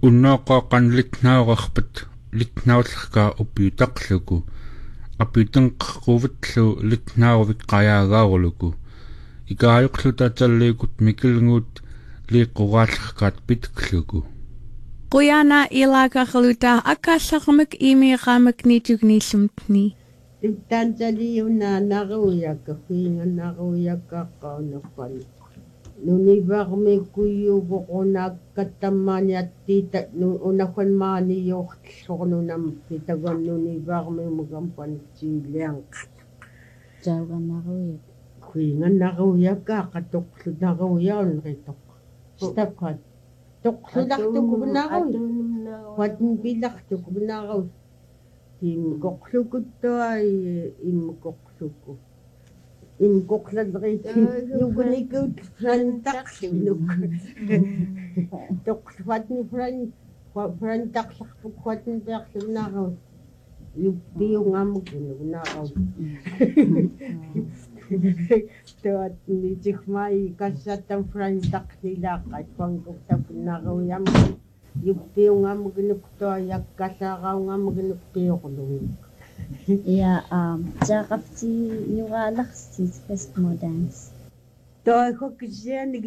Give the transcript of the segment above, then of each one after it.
kunnoqoqan litnaaqarpat litnaullerkaa upiutaqluku apitenqerquvatlu litnaaruvik qayaagaaruluku ikaajuqluta talliikut mikilnguut liiqquraallerkaat pitkluku Quyana ilaqarluta akaallarmak imiiqaamak nitukniillumtni Tantaliuna naruyakka fiinganaruyakkaqqaunappan nunivarmi kuyuvoqunaakkattammaaniattiita unaffanmaaniyortilornunam pitagon nunivarmi mugampan siilianqat Jaugannaruyak fiinganaruyakkaa toqlunaruyaun ritoq stapkat toqlulartukunaruy watin pilartukunaruy imkoqlukuttuai imkoqluku imkoqladriitin yugunikut frantaqlunuk toqluatni frantaqlarpuk watin piarlunaruy yuppiungamuknunaruy tuat nitikmai kassatan frantaqlilaaqat pankuqtapunaruyam yuppiungamuknuktua yakkallaaraungamuknuk piorluik Ja, Jarapti Juralachsi Festmo Dance. Toikokisianik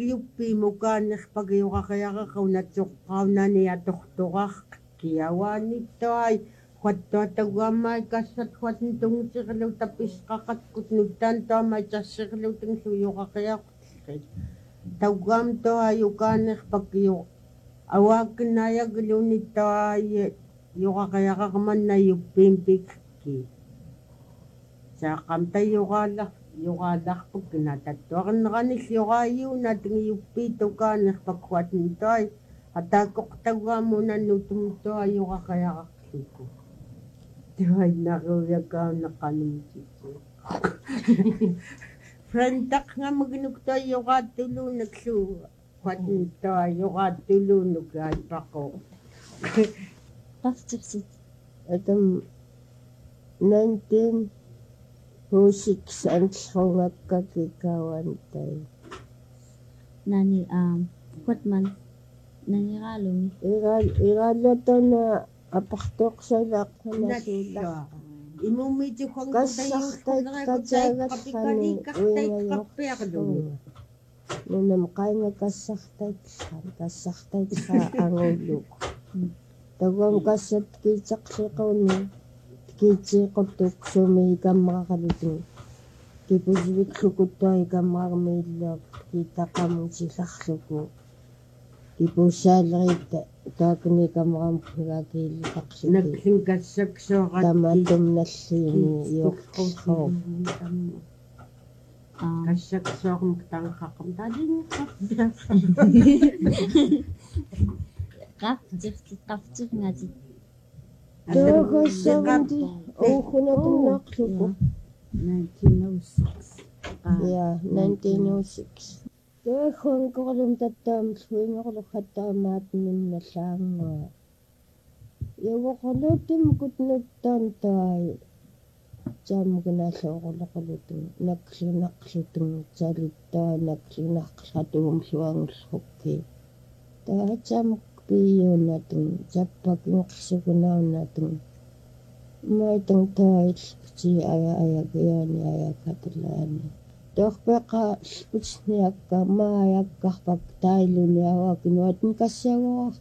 yuppiimukaanerpakiuraqayaqaqaunatsoqqaunani atortoraq kiawanik toai huattuataguamai kassat huatin tungusirlu tapisqaqatkut nuttan toamai tassirlutin suyuqaqayaqutillrit tauguam toai ukaanerpakiu awaakinayagluuni toai yuqaqayaqaqmanna yuppiimpikki saaqam tayuqaalarpuk kinatattuarneranill yuqaayuuna tingiyuppiitukaanerpak huatin toai ataakoqtaguamunannutum toai yuqaqayaqaqluku toai naruyakaaneqanumtitsi frantaqngamuknuk toai yuqaattuluunaklu huatin toai yuqaattuluunuk aipaqo Raftifsit. Atam 1906 anslungakkakikawantai. Nani, Huatman. Nani ralumi. Iralatona apaqtuqsalaqnasuulaq. Imumiti huangkutayuqqapiqalikaqtayqqappiaqluni. Nunam qainga kassaqtayqa anguluk. Tagwam kassat kiitsaqliquni kiitsiiquttuk sumiikammaralitu kipusviklukuttua ikammarmiillaaq kiitaqamutillarluku kipussaaleriita taakni ikammarampigakiillitaqluku nakkin kassaksuarat tamatum nalliini iorqoo kassaksuarm tanqaqam tadinneqqappiaq Raftif ngati. Tohossamti ouhunatunaqluku 1906. Yeah, 1906. Tohon korlum tattam suingorlu khattaamaatninnalaangua. Yawoqolutim kutnuttan tai jamgunaalluuquluqulutum naklunaqlutum salittaa naklunaqlatuum suangulhukki. Taacham piyunatun jappakinqsukunaunatun maitang tail chi ayagayani ayakatulani tohpeqa lputsniakka maayakkaqpak tailuni awakinuatin kassagua